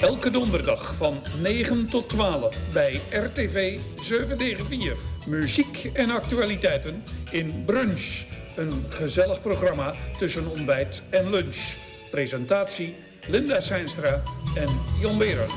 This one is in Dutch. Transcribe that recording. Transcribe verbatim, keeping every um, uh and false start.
Elke donderdag van negen tot twaalf bij R T V zevenhonderdvier. Muziek en actualiteiten in Brunch. Een gezellig programma tussen ontbijt en lunch. Presentatie Linda Seinstra en Jon Berend.